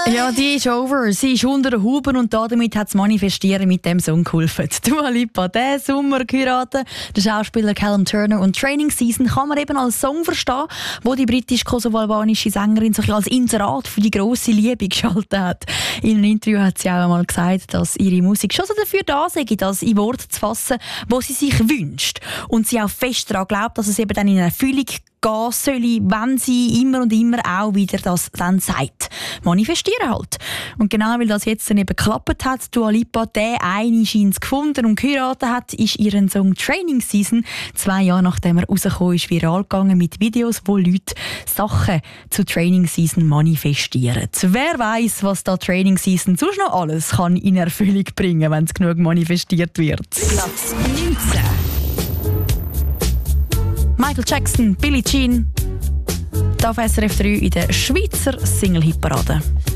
Ja, die ist over. Sie ist unter den Huben und damit hat das Manifestieren mit dem Song geholfen. Dua Lipa, diesen Sommer geheiratet. Der Schauspieler Callum Turner und Training Season kann man eben als Song verstehen, wo die britisch-kosovo-albanische Sängerin sich als Inserat für die grosse Liebe geschaltet hat. In einem Interview hat sie auch einmal gesagt, dass ihre Musik schon so dafür da sei, das in Worte zu fassen, wo sie sich wünscht. Und sie auch fest daran glaubt, dass es eben dann in Erfüllung gehen soll, wenn sie immer und immer auch wieder das dann sagt. Manifestieren halt. Und genau weil das jetzt dann eben geklappt hat, Dua Lipa den einen scheint gefunden und geheiratet hat, ist ihren Song Training Season 2 Jahre nachdem er rausgekommen ist, viral gegangen mit Videos, wo Leute Sachen zu Training Season manifestieren. Wer weiss, was da Training Season sonst noch alles kann in Erfüllung bringen, wenn es genug manifestiert wird. Platz 19. Michael Jackson, Billie Jean, da auf SRF 3 in der Schweizer Single-Hitparade.